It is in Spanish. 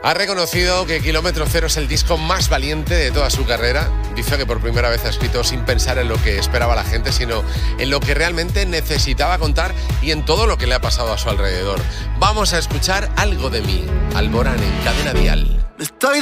Ha reconocido que Kilómetro Cero es el disco más valiente de toda su carrera. Dice que por primera vez ha escrito sin pensar en lo que esperaba la gente, sino en lo que realmente necesitaba contar y en todo lo que le ha pasado a su alrededor. Vamos a escuchar Algo de mí, Alborán en Cadena Dial. Estoy